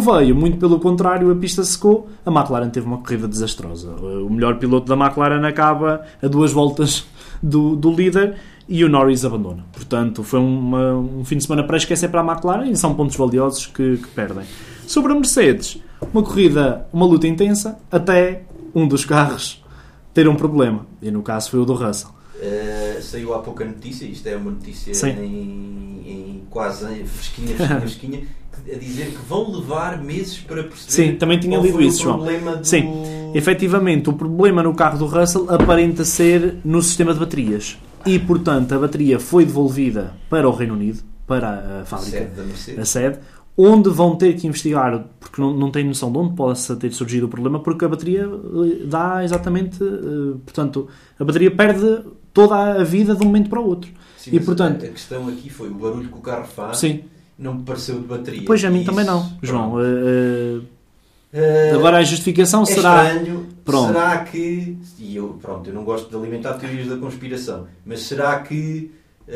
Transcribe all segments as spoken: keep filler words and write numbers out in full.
veio, muito pelo contrário, a pista secou, a McLaren teve uma corrida desastrosa. O melhor piloto da McLaren acaba a duas voltas do, do líder e o Norris abandona. Portanto, foi uma, um fim de semana para esquecer para a McLaren e são pontos valiosos que, que perdem. Sobre a Mercedes, uma corrida, uma luta intensa, até um dos carros ter um problema. E no caso foi o do Russell. Uh, saiu há pouca notícia, isto é uma notícia em, em quase fresquinha, fresquinha, fresquinha, a dizer que vão levar meses para perceber. Sim, também tinha lido isso, João. Do... Sim, efetivamente, o problema no carro do Russell aparenta ser no sistema de baterias. E, portanto, a bateria foi devolvida para o Reino Unido, para a fábrica, sede da Mercedes. a sede, onde vão ter que investigar, porque não, não têm noção de onde possa ter surgido o problema, porque a bateria dá exatamente... Portanto, a bateria perde toda a vida de um momento para o outro. Sim, e, portanto, a questão aqui foi o barulho que o carro faz. Sim. Não me pareceu de bateria. Pois, a mim Isso, também não, João. Uh, uh, uh, agora a justificação é será... Estranho. Pronto. Será que... E eu, pronto, eu não gosto de alimentar teorias da conspiração, mas será que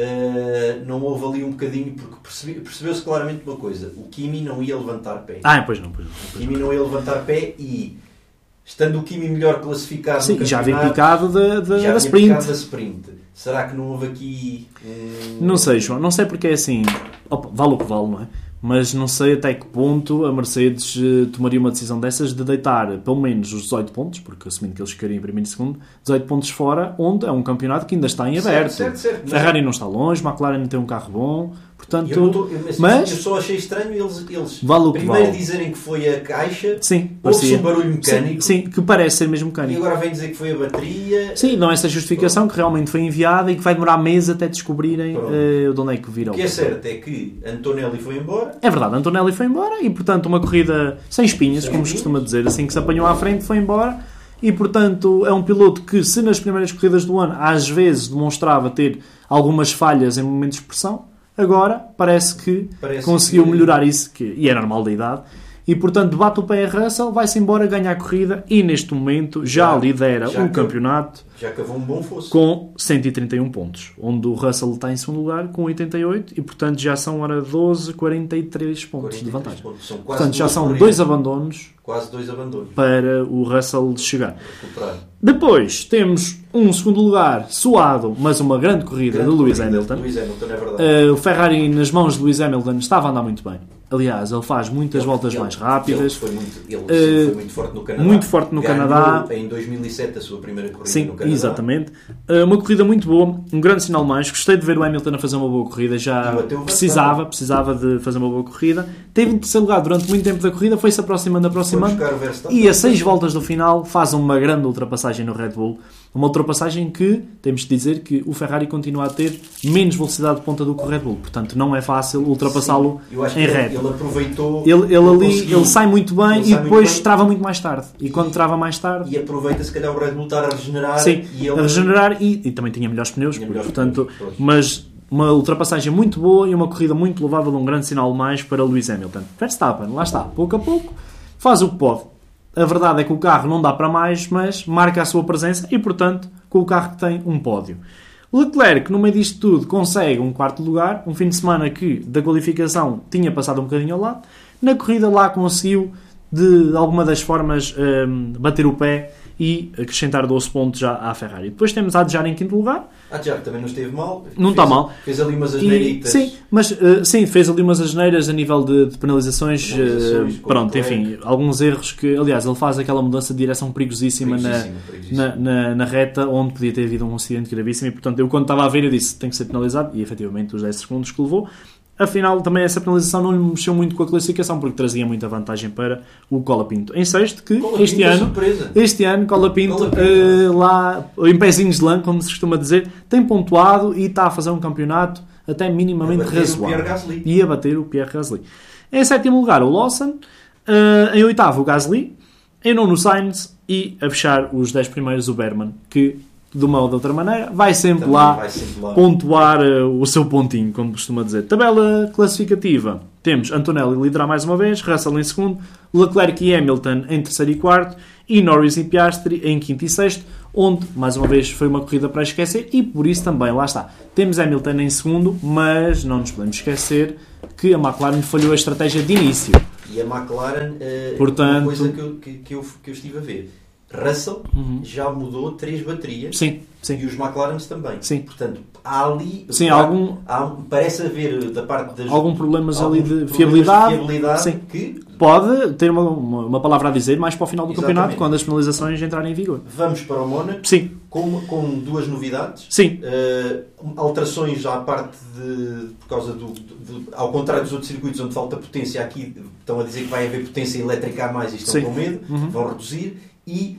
uh, não houve ali um bocadinho... Porque percebe, percebeu-se claramente uma coisa. O Kimi não ia levantar pé. Ah, pois não. Pois não pois o Kimi não. não ia levantar pé e... Estando o Kimi melhor classificado Sim, no já havia campeonato... picado da, da, já da havia sprint. picado da sprint. Será que não houve aqui... Hum... Não sei, João. Não sei porque é assim... Opa, vale o que vale, não é? Mas não sei até que ponto a Mercedes uh, tomaria uma decisão dessas de deitar pelo menos os dezoito pontos, porque assumindo que eles ficariam em primeiro e segundo, dezoito pontos fora, onde é um campeonato que ainda está em aberto. Certo, certo, certo. Ferrari não está longe, McLaren tem um carro bom, portanto... Eu, tô, eu, mas eu só achei estranho eles, eles vale o que primeiro vale. dizerem que foi a caixa, sim, ouve-se um barulho mecânico, sim, sim, que parece ser mesmo e mecânico. agora vem dizer que foi a bateria. Sim, não essa justificação que realmente foi enviada e que vai demorar meses até descobrirem uh, de onde é que viram. O que é certo é que Antonelli foi embora. É verdade, Antonelli foi embora e, portanto, uma corrida sem espinhas, sem como se costuma dizer, assim que se apanhou à frente, foi embora. E, portanto, é um piloto que, se nas primeiras corridas do ano, às vezes demonstrava ter algumas falhas em momentos de pressão, agora parece que parece conseguiu que... melhorar isso, que, e é normal da idade. E, portanto, bate o pé a Russell, vai-se embora, ganha a corrida e, neste momento, já, já lidera já o que, campeonato já cavou um bom fosso. Com cento e trinta e um pontos, onde o Russell está em segundo lugar com oitenta e oito e, portanto, já são ora doze, quarenta e três pontos quarenta e três de vantagem. Pontos. São portanto, já são corridas. dois abandonos, quase dois abandonos para o Russell chegar. Recuperar. Depois temos um segundo lugar suado, mas uma grande corrida grande de Lewis corrida. Hamilton. Lewis Hamilton é verdade. Uh, o Ferrari nas mãos de Lewis Hamilton estava a andar muito bem. Aliás, ele faz muitas ele, voltas ele, mais rápidas. Ele, foi muito, ele uh, foi muito forte no Canadá. Muito forte no Ganhou Canadá. Em dois mil e sete a sua primeira corrida Sim, no Canadá. Exatamente. Uh, uma corrida muito boa, um grande sinal mais. Gostei de ver o Hamilton a fazer uma boa corrida. Já precisava, precisava de fazer uma boa corrida. Teve em terceiro lugar durante muito tempo da corrida, foi-se aproximando, aproximando. E a seis voltas do final faz uma grande ultrapassagem no Red Bull. Uma ultrapassagem que, temos de dizer que o Ferrari continua a ter menos velocidade de ponta do que o Red Bull. Portanto, não é fácil ultrapassá-lo em reta. Ele aproveitou... Ele, ele ali ele sai muito bem sai e depois bem. trava muito mais tarde. E, e quando trava mais tarde... E aproveita, se calhar, o Red Bull estar a regenerar. Sim, e ele... a regenerar e, e também tinha melhores pneus. Tinha porque, melhores portanto, pneus, mas uma ultrapassagem muito boa e uma corrida muito louvável, um grande sinal mais para Lewis Hamilton. Verstappen, lá está, pouco a pouco, faz o que pode. A verdade é que o carro não dá para mais, mas marca a sua presença e, portanto, com o carro que tem um pódio. Leclerc, no meio disto tudo, consegue um quarto lugar, um fim de semana que, da qualificação, tinha passado um bocadinho ao lado. Na corrida lá conseguiu, de alguma das formas, um, bater o pé e acrescentar doze pontos já à Ferrari. Depois temos a Adjar em quinto lugar. A Adjar também não esteve mal. Não fez, está mal. Fez ali umas asneiritas. Sim, mas uh, sim, fez ali umas asneiras a nível de, de penalizações. penalizações uh, pronto, enfim, alguns erros que, aliás, ele faz aquela mudança de direção perigosíssima, perigosíssima, na, perigosíssima. Na, na, na reta, onde podia ter havido um acidente gravíssimo. E, portanto, eu quando estava a ver, eu disse, tem que ser penalizado. E, efetivamente, os dez segundos que levou. Afinal, também essa penalização não lhe mexeu muito com a classificação, porque trazia muita vantagem para o Colapinto. Em sexto, que Colapinto este ano, surpresa. este ano, Colapinto, Colapinto. Uh, lá, em pezinhos de lã, como se costuma dizer, tem pontuado e está a fazer um campeonato até minimamente razoável. E a bater o Pierre Gasly. Em sétimo lugar, o Lawson. Uh, em oitavo, o Gasly. Em nono, o Sainz. E a fechar os dez primeiros, o Berman, que, de uma ou de outra maneira, vai sempre, lá, vai sempre lá pontuar uh, o seu pontinho, como costuma dizer. Tabela classificativa. temos Antonelli liderar mais uma vez, Russell em segundo, Leclerc e Hamilton em terceiro e quarto, e Norris e Piastri em quinto e sexto, onde, mais uma vez, foi uma corrida para esquecer, e por isso também, lá está, temos Hamilton em segundo, mas não nos podemos esquecer que a McLaren falhou a estratégia de início. E a McLaren, uh, Portanto, uma coisa que eu, que, que, eu, que eu estive a ver, Russell uhum. já mudou três baterias, sim, sim. e os McLarens também. Sim. Portanto, há ali, sim, há, algum, há, parece haver da parte das... Algum problemas ali de problemas fiabilidade, de fiabilidade sim. que... pode ter uma, uma, uma palavra a dizer mais para o final do Exatamente. campeonato, quando as penalizações entrarem em vigor. Vamos para o Mónaco, sim. Com, com duas novidades. Sim. Uh, alterações à parte de... por causa do... do ao contrário dos outros circuitos onde falta potência, aqui estão a dizer que vai haver potência elétrica a mais e estão sim. com medo, uhum. vão reduzir, e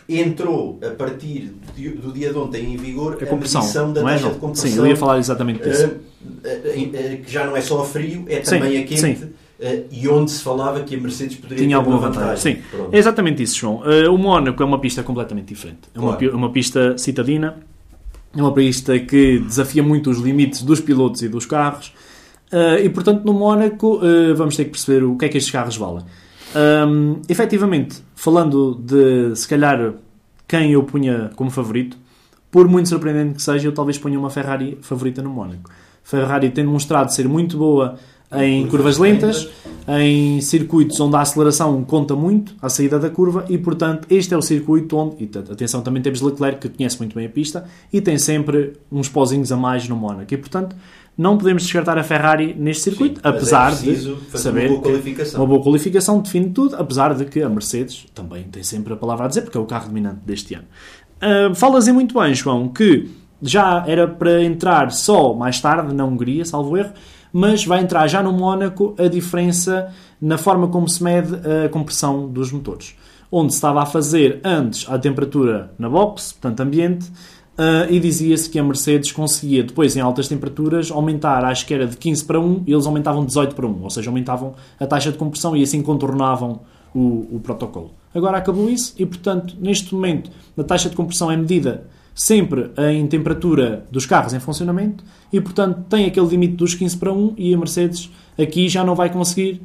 entrou a partir do dia de ontem em vigor a, a medição da taxa é, de compressão. Sim, eu ia falar exatamente disso. Uh, uh, uh, que já não é só a frio, é também sim, a quente. Sim. Uh, e onde se falava que a Mercedes poderia tinha ter alguma uma vantagem. vantagem. Sim, é exatamente isso, João. Uh, o Mónaco é uma pista completamente diferente. É uma, claro. uma pista citadina, é uma pista que desafia muito os limites dos pilotos e dos carros. Uh, e, portanto, no Mónaco uh, vamos ter que perceber o que é que estes carros valem. Um, efetivamente, falando de, se calhar, quem eu punha como favorito, por muito surpreendente que seja, eu talvez ponha uma Ferrari favorita no Mónaco. Ferrari tem demonstrado ser muito boa em curvas lentas, em circuitos onde a aceleração conta muito, a saída da curva, e portanto este é o circuito onde, e atenção, também temos Leclerc, que conhece muito bem a pista e tem sempre uns pozinhos a mais no Mónaco, e portanto não podemos descartar a Ferrari neste circuito. Sim, apesar é de saber uma boa, que uma boa qualificação define tudo, apesar de que a Mercedes também tem sempre a palavra a dizer, porque é o carro dominante deste ano. Uh, falas em muito bem, João, que já era para entrar só mais tarde na Hungria, salvo erro, mas vai entrar já no Mónaco a diferença na forma como se mede a compressão dos motores. Onde se estava a fazer antes a temperatura na box, portanto ambiente, uh, e dizia-se que a Mercedes conseguia depois em altas temperaturas aumentar, acho que era de quinze para um, e eles aumentavam dezoito para um, ou seja, aumentavam a taxa de compressão e assim contornavam o, o protocolo. Agora acabou isso e, portanto, neste momento a taxa de compressão é medida sempre em temperatura dos carros em funcionamento e, portanto, tem aquele limite dos quinze para um e a Mercedes aqui já não vai conseguir,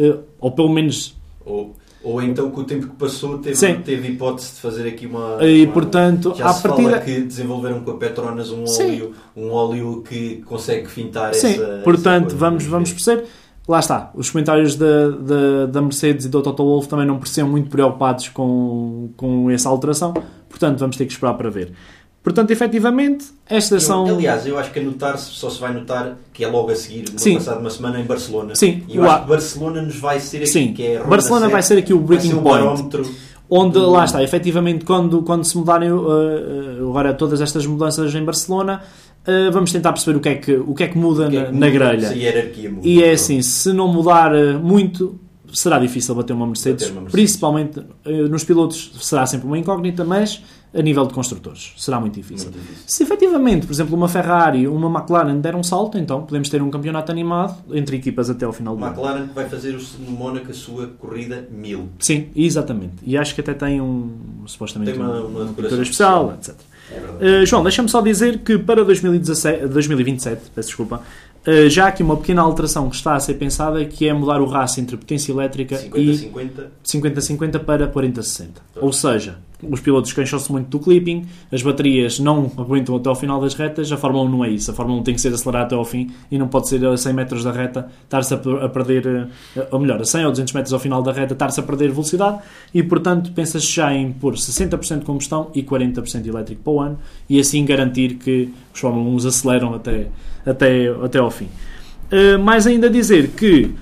ou pelo menos... Ou, ou então, com o tempo que passou, teve, teve hipótese de fazer aqui uma... E, uma portanto, já à se partida... fala que desenvolveram com a Petronas um óleo, um óleo que consegue fintar Sim, essa... portanto, essa vamos, vamos perceber... Lá está, os comentários da, da, da Mercedes e do Toto Wolff também não pareciam muito preocupados com, com essa alteração, portanto vamos ter que esperar para ver. Portanto, efetivamente, estas eu, são... Aliás, eu acho que a notar só se vai notar que é logo a seguir, no passado uma semana em Barcelona. Sim. E eu acho que Barcelona nos vai ser aqui, Sim. que é a Barcelona vai ser aqui o breaking um point. Barómetro. Onde, lá está, efetivamente, quando, quando se mudarem uh, agora todas estas mudanças em Barcelona, uh, vamos tentar perceber o que é que, o que, é que muda que na, é que na muda, grelha. Se a hierarquia muda, e é assim, se não mudar muito, será difícil bater uma Mercedes, bater uma Mercedes. Principalmente uh, nos pilotos será sempre uma incógnita, mas a nível de construtores será muito difícil. muito difícil. Se efetivamente, por exemplo, uma Ferrari ou uma McLaren der um salto, então podemos ter um campeonato animado entre equipas até ao final do ano. McLaren que vai fazer no Mónaco a sua corrida mil. Sim, exatamente. E acho que até tem um, supostamente, tem uma, uma, uma pintura especial, etcétera. É uh, João, deixa-me só dizer que para dois mil e dezassete, dois mil e vinte e sete, peço desculpa, uh, já há aqui uma pequena alteração que está a ser pensada, que é mudar o raço entre potência elétrica cinquenta, e cinquenta. cinquenta cinquenta para quarenta sessenta. Ou seja, os pilotos queixam-se muito do clipping, as baterias não aguentam até ao final das retas, a Fórmula um não é isso. A Fórmula um tem que ser acelerada até ao fim e não pode ser a cem metros da reta estar-se a perder, ou melhor, a cem ou duzentos metros ao final da reta estar-se a perder velocidade e, portanto, pensa-se já em pôr sessenta por cento de combustão e quarenta por cento elétrico para o ano e assim garantir que os Fórmula um aceleram até, até, até ao fim. Uh, mais ainda dizer que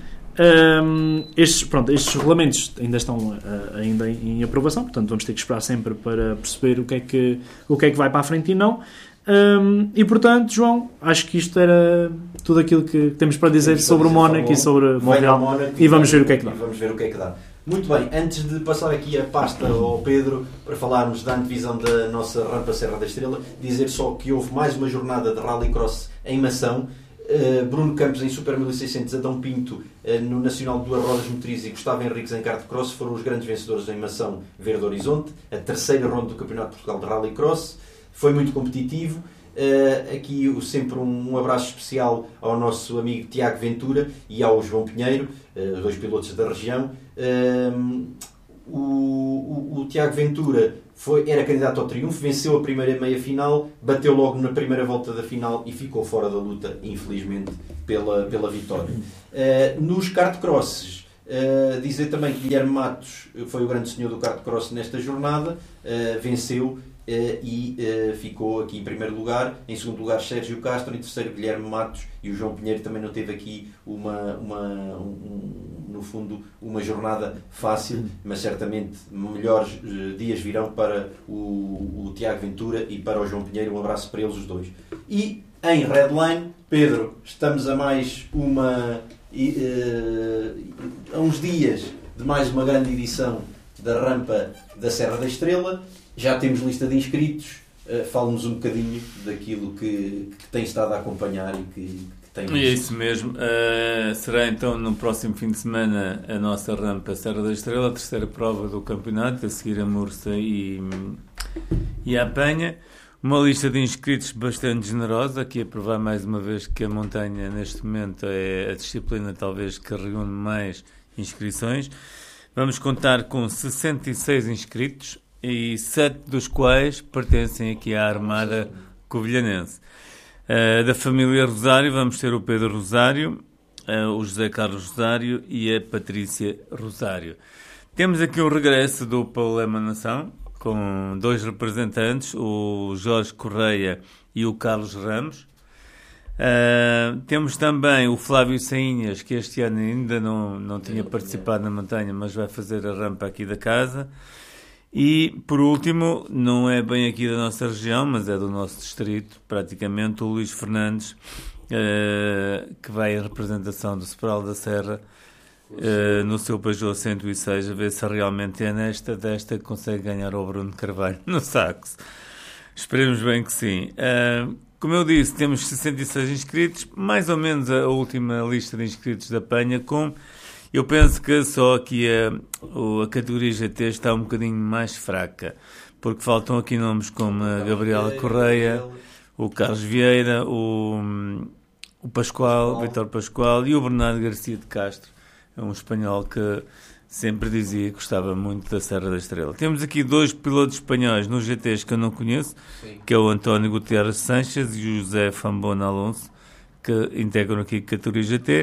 Um, estes, pronto, estes regulamentos ainda estão uh, ainda em, em aprovação, portanto vamos ter que esperar sempre para perceber o que é que, o que, é que vai para a frente e não. Um, e portanto, João, acho que isto era tudo aquilo que temos para dizer temos sobre o Mónaco e sobre Montreal e vamos ver o que é que dá. Vamos ver o que é que dá. Muito bem, antes de passar aqui a pasta ao Pedro para falarmos da antevisão da nossa rampa Serra da Estrela, dizer só que houve mais uma jornada de Rallycross em Mação. Uh, Bruno Campos em Super mil e seiscentos, Adão Pinto uh, no Nacional de Duas Rodas Motrizes e Gustavo Henriques em Kart Cross foram os grandes vencedores em Mação Verde Horizonte, a terceira ronda do Campeonato de Portugal de Rallycross. Foi muito competitivo. Uh, aqui sempre um, um abraço especial ao nosso amigo Tiago Ventura e ao João Pinheiro, uh, dois pilotos da região. Uh, o, o, o Tiago Ventura foi, era candidato ao triunfo, venceu a primeira meia-final, bateu logo na primeira volta da final e ficou fora da luta, infelizmente, pela, pela vitória. Uh, nos kart-crosses, uh, dizer também que Guilherme Matos foi o grande senhor do kart-cross nesta jornada, uh, venceu Uh, e uh, ficou aqui em primeiro lugar. Em segundo lugar, Sérgio Castro. Em terceiro, Guilherme Matos. E o João Pinheiro também não teve aqui, uma, uma, um, no fundo, uma jornada fácil, mas certamente melhores uh, dias virão para o, o Tiago Ventura e para o João Pinheiro. Um abraço para eles os dois. E em Redline, Pedro, estamos a mais uma... Uh, a uns dias de mais uma grande edição da Rampa da Serra da Estrela. Já temos lista de inscritos. Uh, fale-nos um bocadinho daquilo que, que tem estado a acompanhar e que, que tem... É isso mesmo. Uh, será então no próximo fim de semana a nossa Rampa Serra da Estrela, a terceira prova do campeonato, a seguir a Mursa e, e a Apanha. Uma lista de inscritos bastante generosa, aqui a provar mais uma vez que a montanha neste momento é a disciplina talvez que reúne mais inscrições. Vamos contar com sessenta e seis inscritos, e sete dos quais pertencem aqui à Armada Covilhanense. Uh, da família Rosário vamos ter o Pedro Rosário, uh, o José Carlos Rosário e a Patrícia Rosário. Temos aqui o regresso do Problema Nação, com dois representantes, o Jorge Correia e o Carlos Ramos. Uh, temos também o Flávio Sainhas, que este ano ainda não, não tinha participado na montanha, mas vai fazer a rampa aqui da casa. E, por último, não é bem aqui da nossa região, mas é do nosso distrito, praticamente, o Luís Fernandes, uh, que vai em representação do Sobral da Serra, uh, no seu Peugeot cento e seis, a ver se realmente é nesta desta que consegue ganhar o Bruno Carvalho no sax. Esperemos bem que sim. Uh, como eu disse, temos sessenta e seis inscritos, mais ou menos a última lista de inscritos da Penha, com... Eu penso que só aqui a, a categoria G T está um bocadinho mais fraca, porque faltam aqui nomes como a Gabriela Correia, o Carlos Vieira, o, o Pascoal, o Vítor Pascoal e o Bernardo Garcia de Castro, é um espanhol que sempre dizia que gostava muito da Serra da Estrela. Temos aqui dois pilotos espanhóis nos G Ts que eu não conheço, Sim. que é o António Gutierrez Sanches e o José Fambona Alonso, que integram aqui a categoria G T.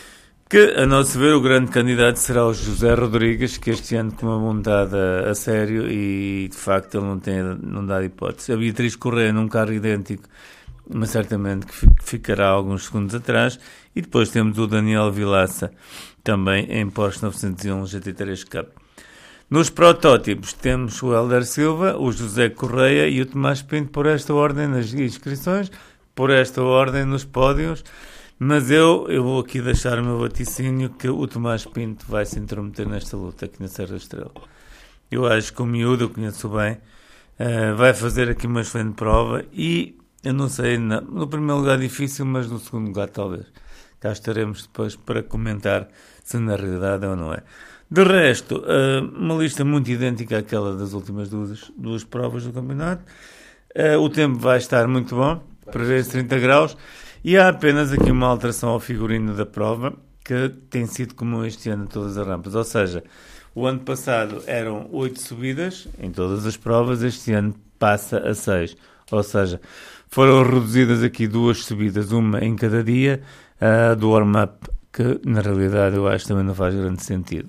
Que, a nosso ver, o grande candidato será o José Rodrigues, que este ano com uma montada a sério e, de facto, ele não, tem, não dá hipótese. A Beatriz Correia num carro idêntico, mas certamente que ficará alguns segundos atrás. E depois temos o Daniel Vilaça, também em Porsche novecentos e um G T três Cup. Nos protótipos temos o Helder Silva, o José Correia e o Tomás Pinto por esta ordem nas inscrições, por esta ordem nos pódios. Mas eu, eu vou aqui deixar o meu vaticínio que o Tomás Pinto vai se intrometer nesta luta aqui na Serra da Estrela. Eu acho que o miúdo, eu conheço bem, uh, vai fazer aqui uma excelente prova e, eu não sei, no, no primeiro lugar difícil, mas no segundo lugar talvez. Cá estaremos depois para comentar se na realidade é ou não é. De resto, uh, uma lista muito idêntica àquela das últimas duas, duas provas do campeonato. Uh, o tempo vai estar muito bom, prevê-se trinta graus. E há apenas aqui uma alteração ao figurino da prova, que tem sido comum este ano em todas as rampas. Ou seja, o ano passado eram oito subidas em todas as provas, este ano passa a seis. Ou seja, foram reduzidas aqui duas subidas, uma em cada dia, uh, do warm-up, que na realidade eu acho que também não faz grande sentido.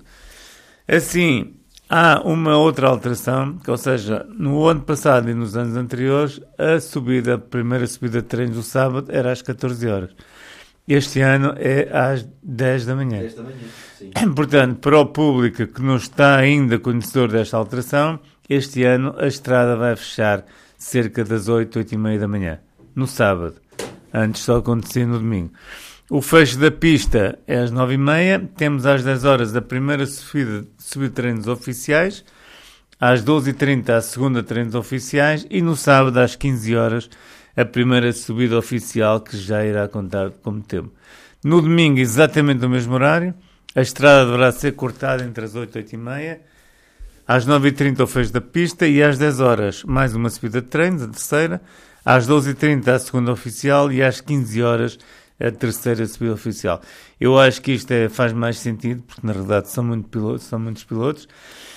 Assim, há uma outra alteração, que, ou seja, no ano passado e nos anos anteriores, a subida, a primeira subida de treinos do sábado era às catorze horas. Este ano é às dez da manhã. dez da manhã, sim. Portanto, para o público que não está ainda conhecedor desta alteração, este ano a estrada vai fechar cerca das oito, oito e meia da manhã, no sábado. Antes só acontecia no domingo. O fecho da pista é às nove e meia, temos às dez horas a primeira subida, subida de treinos oficiais, às doze e trinta a segunda de treinos oficiais e no sábado às quinze horas a primeira subida oficial, que já irá contar como tempo. No domingo, exatamente no mesmo horário, a estrada deverá ser cortada entre as oito e oito e meia, às nove e trinta o fecho da pista e às dez horas mais uma subida de treinos, a terceira, Às doze e trinta a segunda oficial e às quinze horas a terceira subida oficial. Eu acho que isto é, faz mais sentido, porque na realidade são, muito pilotos, são muitos pilotos.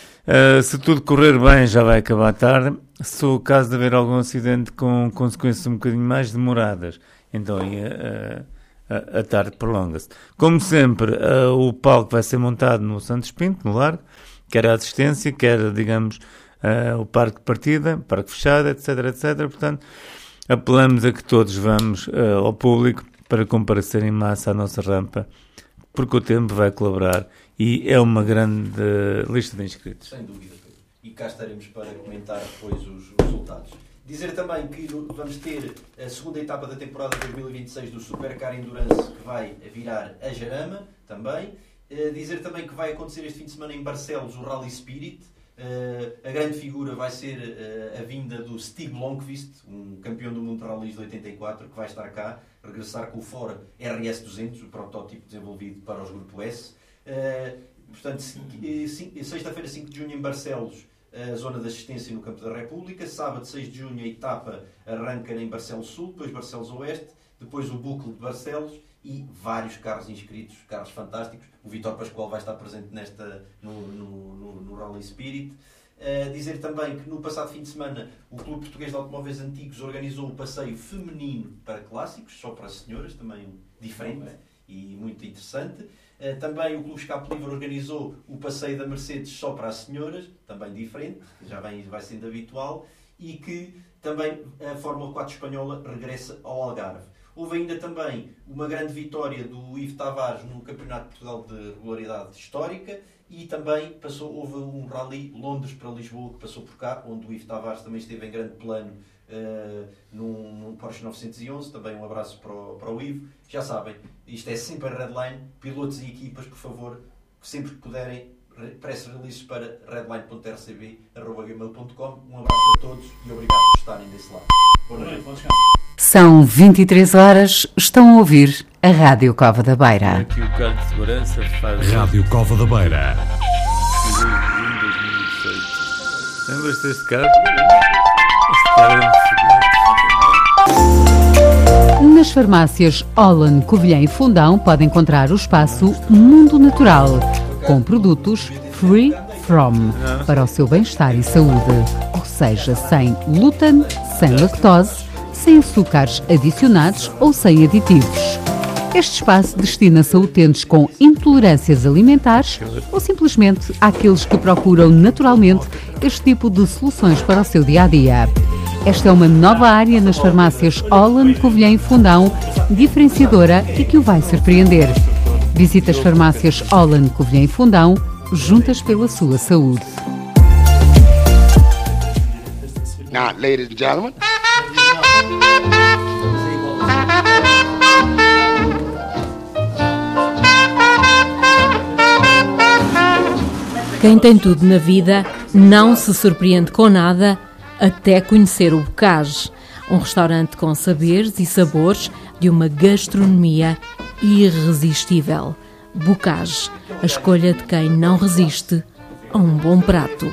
Uh, se tudo correr bem, já vai acabar tarde. Se for o caso de haver algum acidente com consequências um bocadinho mais demoradas, então aí a, a, a tarde prolonga-se. Como sempre, uh, o palco vai ser montado no Santos Pinto, no Largo, quer a assistência, quer, digamos, uh, o parque de partida, parque fechado, etc, etcétera. Portanto, apelamos a que todos vamos uh, ao público para comparecer em massa à nossa rampa, porque o tempo vai colaborar e é uma grande uh, lista de inscritos. Sem dúvida, Pedro. E cá estaremos para comentar depois os resultados. Dizer também que vamos ter a segunda etapa da temporada dois mil e vinte e seis do Supercar Endurance, que vai virar a Jarama também. Uh, dizer também que vai acontecer este fim de semana em Barcelos o Rally Spirit. Uh, a grande figura vai ser uh, a vinda do Stig Blomqvist, um campeão do mundo de rallies de oitenta e quatro, que vai estar cá, regressar com o Ford R S duzentos, o protótipo desenvolvido para os Grupo S. Uh, portanto, sexta-feira, cinco de junho, em Barcelos, a zona de assistência no Campo da República. Sábado, seis de junho, a etapa arranca em Barcelos Sul, depois Barcelos Oeste, depois o bucle de Barcelos e vários carros inscritos, carros fantásticos. O Vítor Pascoal vai estar presente nesta, no, no, no, no Rally Spirit. Uh, dizer também que no passado fim de semana o Clube Português de Automóveis Antigos organizou um passeio feminino para clássicos, só para senhoras, também diferente e muito interessante. Uh, também o Clube Escape Livre organizou o passeio da Mercedes só para as senhoras, também diferente, já vem, vai sendo habitual, e que também a Fórmula quatro espanhola regressa ao Algarve. Houve ainda também uma grande vitória do Ivo Tavares no Campeonato de Portugal de Regularidade Histórica e também passou, houve um rally Londres para Lisboa que passou por cá, onde o Ivo Tavares também esteve em grande plano uh, num, num Porsche novecentos e onze. Também um abraço para o, para o Ivo. Já sabem, isto é sempre a Redline. Pilotos e equipas, por favor, sempre que puderem, press releases para redline ponto r c b arroba gmail ponto com. Um abraço a todos e obrigado por estarem desse lado. Boa noite. São vinte e três horas, estão a ouvir a Rádio Cova da Beira. Aqui o carro de segurança faz... Rádio Cova da Beira. Lembras-te deste carro? Este carro é um... Nas farmácias Holland, Covilhã e Fundão pode encontrar o espaço Mundo Natural, com produtos Free From, para o seu bem-estar e saúde. Ou seja, sem glúten, sem lactose, sem açúcares adicionados ou sem aditivos. Este espaço destina-se a utentes com intolerâncias alimentares ou simplesmente àqueles que procuram naturalmente este tipo de soluções para o seu dia-a-dia. Esta é uma nova área nas farmácias Holland, Covilhã e Fundão, diferenciadora e que o vai surpreender. Visite as farmácias Holland, Covilhã e Fundão, juntas pela sua saúde. Now, ladies and gentlemen. Quem tem tudo na vida não se surpreende com nada até conhecer o Bocage, um restaurante com saberes e sabores de uma gastronomia irresistível. Bocage, a escolha de quem não resiste a um bom prato.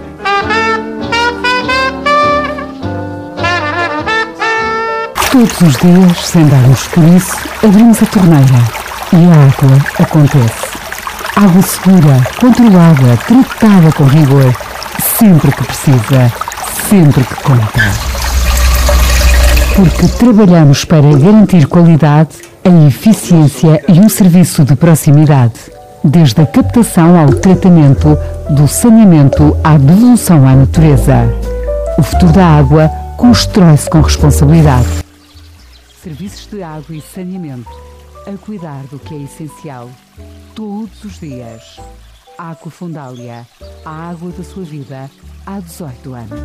Todos os dias, sem darmos por isso, abrimos a torneira e a água acontece. Água segura, controlada, tratada com rigor, sempre que precisa, sempre que conta. Porque trabalhamos para garantir qualidade, a eficiência e um serviço de proximidade. Desde a captação ao tratamento, do saneamento à devolução à natureza. O futuro da água constrói-se com responsabilidade. Serviços de água e saneamento. A cuidar do que é essencial. Todos os dias. Água Fundália. A água da sua vida há dezoito anos.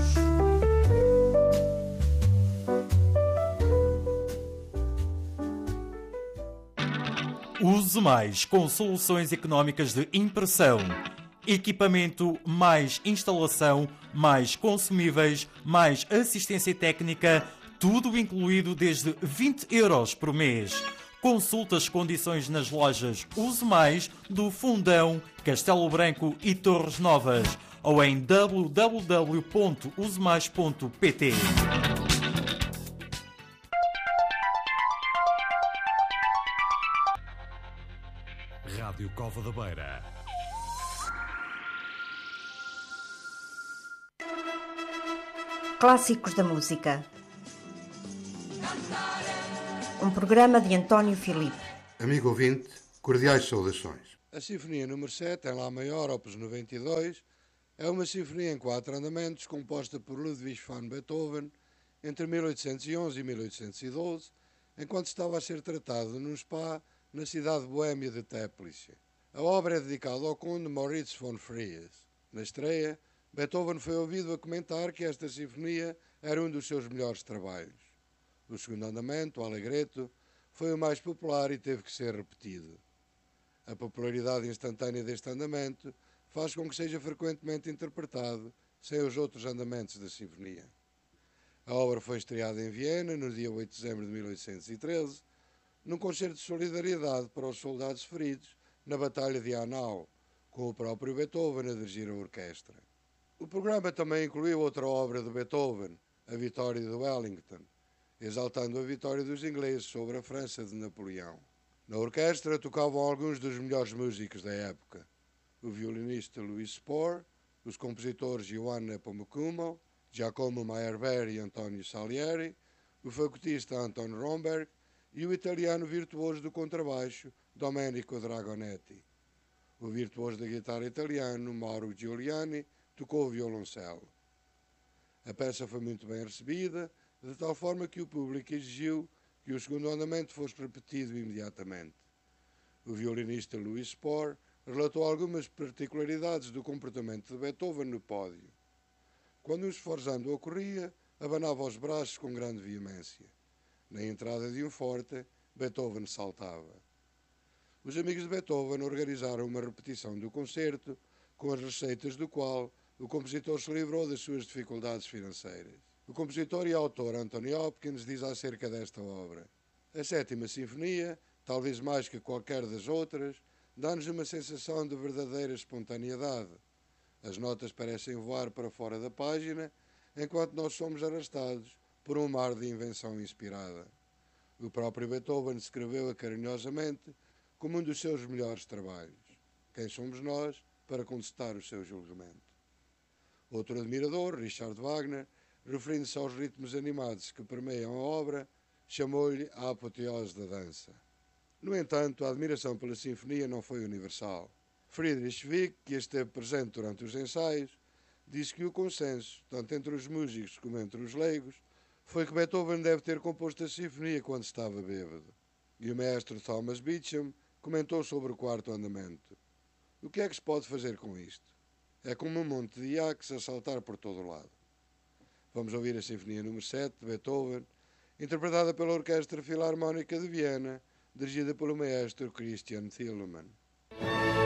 Use Mais com soluções económicas de impressão. Equipamento mais instalação, mais consumíveis, mais assistência técnica, tudo incluído desde vinte euros por mês. Consulte as condições nas lojas Use Mais do Fundão, Castelo Branco e Torres Novas ou em w w w ponto use mais ponto p t. da Beira. Clássicos da música. Um programa de António Filipe. Amigo ouvinte, cordiais saudações. A Sinfonia número sete, em Lá maior, opus noventa e dois, é uma sinfonia em quatro andamentos composta por Ludwig van Beethoven entre mil oitocentos e onze e mil oitocentos e doze, enquanto estava a ser tratado num spa na cidade boêmia de Teplice. A obra é dedicada ao conde Moritz von Fries. Na estreia, Beethoven foi ouvido a comentar que esta sinfonia era um dos seus melhores trabalhos. O segundo andamento, o Allegretto, foi o mais popular e teve que ser repetido. A popularidade instantânea deste andamento faz com que seja frequentemente interpretado sem os outros andamentos da sinfonia. A obra foi estreada em Viena no dia oito de dezembro de mil oitocentos e treze, num concerto de solidariedade para os soldados feridos na Batalha de Hanau, com o próprio Beethoven a dirigir a orquestra. O programa também incluiu outra obra de Beethoven, A Vitória de Wellington, exaltando a vitória dos ingleses sobre a França de Napoleão. Na orquestra tocavam alguns dos melhores músicos da época: o violinista Louis Spohr, os compositores Johann Nepomuceno, Giacomo Meyerbeer e Antonio Salieri, o facotista Anton Romberg e o italiano virtuoso do contrabaixo Domenico Dragonetti. O virtuoso da guitarra italiano Mauro Giuliani tocou o violoncelo. A peça foi muito bem recebida, de tal forma que o público exigiu que o segundo andamento fosse repetido imediatamente. O violinista Louis Spohr relatou algumas particularidades do comportamento de Beethoven no pódio. Quando um esforzando ocorria, abanava os braços com grande veemência. Na entrada de um forte, Beethoven saltava. Os amigos de Beethoven organizaram uma repetição do concerto, com as receitas do qual o compositor se livrou das suas dificuldades financeiras. O compositor e autor Anthony Hopkins diz acerca desta obra: a sétima sinfonia, talvez mais que qualquer das outras, dá-nos uma sensação de verdadeira espontaneidade. As notas parecem voar para fora da página, enquanto nós somos arrastados por um mar de invenção inspirada. O próprio Beethoven escreveu-a carinhosamente como um dos seus melhores trabalhos. Quem somos nós para contestar o seu julgamento? Outro admirador, Richard Wagner, referindo-se aos ritmos animados que permeiam a obra, chamou-lhe a apoteose da dança. No entanto, a admiração pela sinfonia não foi universal. Friedrich Wieck, que esteve presente durante os ensaios, disse que o consenso, tanto entre os músicos como entre os leigos, foi que Beethoven deve ter composto a sinfonia quando estava bêbado. E o maestro Thomas Beecham comentou sobre o quarto andamento: o que é que se pode fazer com isto? É como um monte de iaques a saltar por todo o lado. Vamos ouvir a Sinfonia número sete de Beethoven, interpretada pela Orquestra Filarmónica de Viena, dirigida pelo maestro Christian Thielemann.